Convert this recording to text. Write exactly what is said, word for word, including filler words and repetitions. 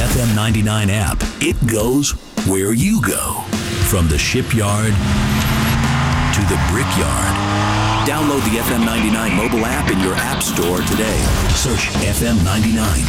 F M ninety-nine app. It goes where you go. From the shipyard to the brickyard. Download the F M ninety-nine mobile app in your app store today. Search F M ninety-nine.